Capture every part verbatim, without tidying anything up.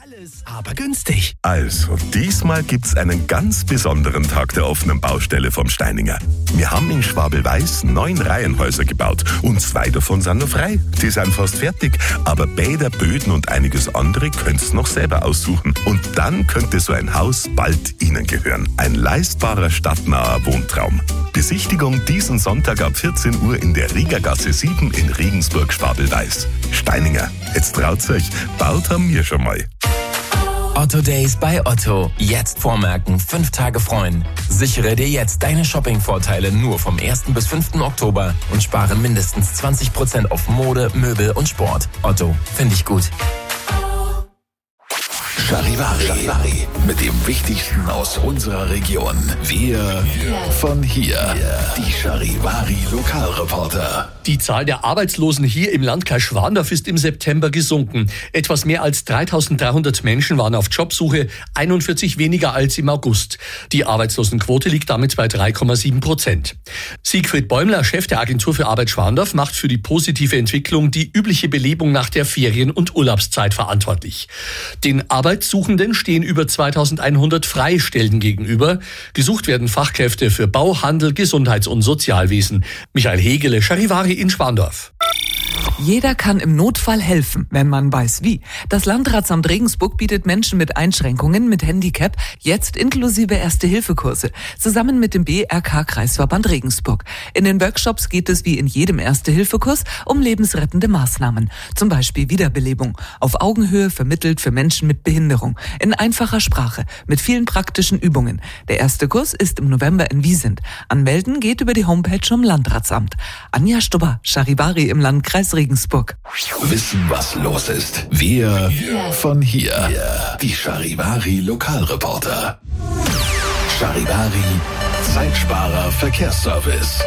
Alles, aber günstig. Also, diesmal gibt's einen ganz besonderen Tag der offenen Baustelle vom Steininger. Wir haben in Schwabel-Weiß neun Reihenhäuser gebaut und zwei davon sind noch frei. Die sind fast fertig, aber Bäder, Böden und einiges andere könnt's noch selber aussuchen. Und dann könnte so ein Haus bald Ihnen gehören. Ein leistbarer, stadtnaher Wohntraum. Besichtigung diesen Sonntag ab vierzehn Uhr in der Riegergasse sieben in Regensburg-Schwabel-Weiß. Steininger, jetzt traut's euch, baut haben wir schon mal. Otto Days bei Otto. Jetzt vormerken, fünf Tage freuen. Sichere dir jetzt deine Shopping-Vorteile nur vom ersten bis fünften Oktober und spare mindestens zwanzig Prozent auf Mode, Möbel und Sport. Otto, finde ich gut. Charivari, mit dem Wichtigsten aus unserer Region. Wir von hier. Die Charivari Lokalreporter. Die Zahl der Arbeitslosen hier im Landkreis Schwandorf ist im September gesunken. Etwas mehr als dreitausenddreihundert Menschen waren auf Jobsuche, einundvierzig weniger als im August. Die Arbeitslosenquote liegt damit bei drei Komma sieben Prozent. Siegfried Bäumler, Chef der Agentur für Arbeit Schwandorf, macht für die positive Entwicklung die übliche Belebung nach der Ferien- und Urlaubszeit verantwortlich. Den Arbeitssuchenden stehen über zweitausendeinhundert Freistellen gegenüber. Gesucht werden Fachkräfte für Bau, Handel, Gesundheits- und Sozialwesen. Michael Hegele, Charivari in Schwandorf. Jeder kann im Notfall helfen, wenn man weiß wie. Das Landratsamt Regensburg bietet Menschen mit Einschränkungen, mit Handicap, jetzt inklusive Erste-Hilfe-Kurse, zusammen mit dem B R K-Kreisverband Regensburg. In den Workshops geht es wie in jedem Erste-Hilfe-Kurs um lebensrettende Maßnahmen, zum Beispiel Wiederbelebung, auf Augenhöhe vermittelt für Menschen mit Behinderung, in einfacher Sprache, mit vielen praktischen Übungen. Der erste Kurs ist im November in Wiesent. Anmelden geht über die Homepage vom Landratsamt. Anja Stubber, Charivari im Landkreis Regensburg. Wissen, was los ist. Wir von hier. Die Charivari Lokalreporter. Charivari Zeitsparer Verkehrsservice.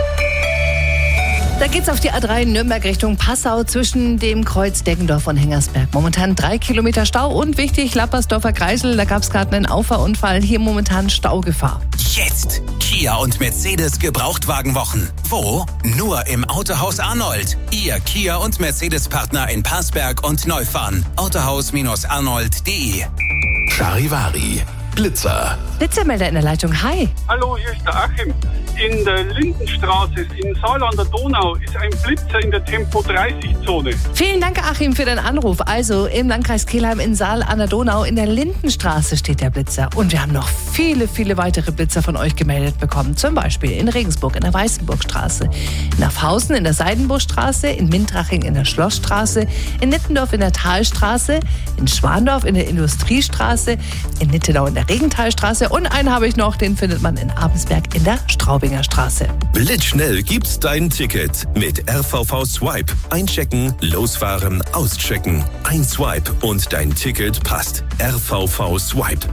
Da geht's auf die A drei Nürnberg Richtung Passau zwischen dem Kreuz Deggendorf und Hengersberg. Momentan drei Kilometer Stau und wichtig, Lappersdorfer Kreisel, da gab's gerade einen Auffahrunfall, hier momentan Staugefahr. Jetzt Kia und Mercedes Gebrauchtwagenwochen. Wo? Nur im Autohaus Arnold. Ihr Kia und Mercedes Partner in Parsberg und Neufahren. autohaus Arnold punkt de. Charivari Blitzer. Blitzermelder in der Leitung, hi. Hallo, hier ist der Achim. In der Lindenstraße in Saal an der Donau ist ein Blitzer in der Tempo dreißig Zone. Vielen Dank, Achim, für deinen Anruf. Also im Landkreis Kelheim in Saal an der Donau in der Lindenstraße steht der Blitzer. Und wir haben noch viele, viele weitere Blitzer von euch gemeldet bekommen. Zum Beispiel in Regensburg in der Weißenburgstraße, in Affhausen in der Seidenburgstraße, in Mintraching in der Schlossstraße, in Nittendorf in der Talstraße, in Schwandorf in der Industriestraße, in Nittenau in der Regentalstraße und einen habe ich noch, den findet man in Abensberg in der Straubinger Straße. Blitzschnell gibt's dein Ticket mit R V V Swipe. Einchecken, losfahren, auschecken. Ein Swipe und dein Ticket passt. R V V Swipe.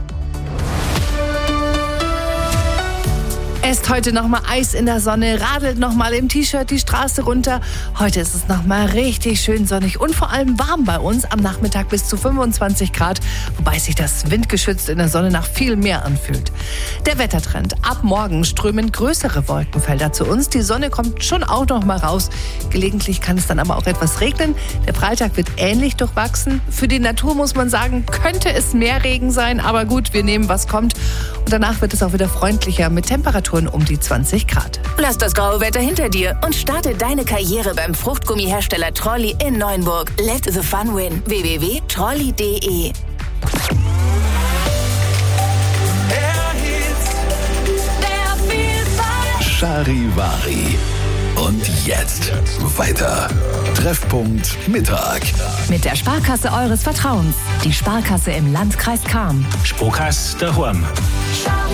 Esst heute nochmal Eis in der Sonne, radelt nochmal im T-Shirt die Straße runter. Heute ist es nochmal richtig schön sonnig und vor allem warm bei uns. Am Nachmittag bis zu fünfundzwanzig Grad, wobei sich das windgeschützt in der Sonne nach viel mehr anfühlt. Der Wettertrend. Ab morgen strömen größere Wolkenfelder zu uns. Die Sonne kommt schon auch noch mal raus. Gelegentlich kann es dann aber auch etwas regnen. Der Freitag wird ähnlich durchwachsen. Für die Natur muss man sagen, könnte es mehr Regen sein. Aber gut, wir nehmen, was kommt. Und danach wird es auch wieder freundlicher mit Temperaturen um die zwanzig Grad. Lass das graue Wetter hinter dir und starte deine Karriere beim Fruchtgummihersteller Trolli in Neuenburg. Let the fun win. w w w punkt trolli punkt de. Charivari. Und jetzt weiter. Treffpunkt Mittag. Mit der Sparkasse eures Vertrauens. Die Sparkasse im Landkreis Cham. Sparkasse daheim.